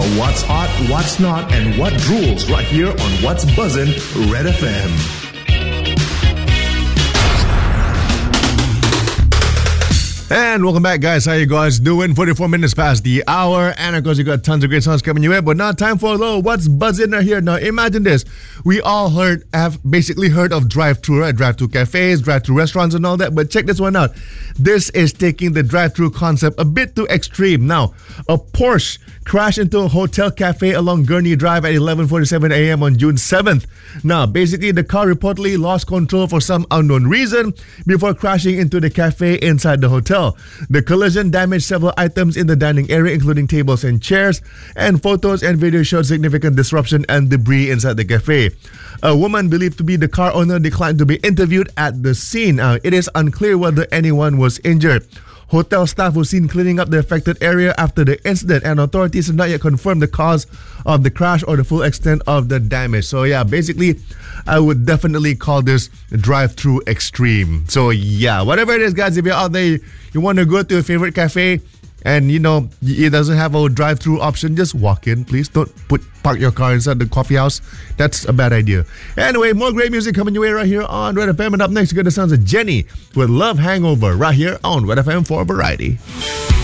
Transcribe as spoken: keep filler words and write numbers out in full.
what's hot, what's not, and what rules right here on What's Buzzin' Red F M. And welcome back, guys. How you guys doing? forty-four minutes past the hour. And of course, you got tons of great songs coming your way. But now time for a little What's Buzzing right here. Now, imagine this. We all heard, have basically heard of drive-thru, right? Drive-thru cafes, drive-thru restaurants and all that. But check this one out. This is taking the drive-thru concept a bit too extreme. Now, a Porsche crashed into a hotel cafe along Gurney Drive at eleven forty-seven a.m. on June seventh. Now, basically, the car reportedly lost control for some unknown reason before crashing into the cafe inside the hotel. The collision damaged several items in the dining area, including tables and chairs, and photos and videos showed significant disruption and debris inside the cafe. A woman believed to be the car owner declined to be interviewed at the scene. Uh, it is unclear whether anyone was injured. Hotel staff were seen cleaning up the affected area after the incident, and authorities have not yet confirmed the cause of the crash or the full extent of the damage. So yeah, basically, I would definitely call this drive-thru extreme. So yeah, whatever it is, guys, if you're out there, you want to go to a favorite cafe, and you know it doesn't have a drive-thru option, just walk in, please. Don't put park your car inside the coffee house. That's a bad idea. Anyway, more great music coming your way right here on Red F M. And up next, you get the sounds of Jenny with Love Hangover right here on Red F M for Variety.